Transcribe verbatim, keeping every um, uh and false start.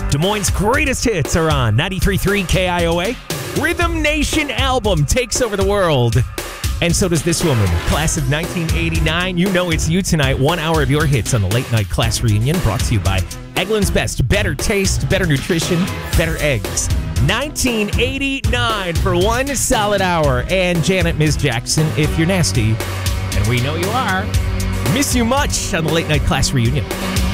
Des Moines' greatest hits are on ninety-three point three K I O A. Rhythm Nation album takes over the world. And so does this woman, class of nineteen eighty-nine. You know it's you tonight. One hour of your hits on the Late Night Class Reunion, brought to you by Eggland's Best. Better taste, better nutrition, better eggs. nineteen eighty-nine for one solid hour. And Janet, Miz Jackson, if you're nasty, and we know you are, miss you much on the Late Night Class Reunion.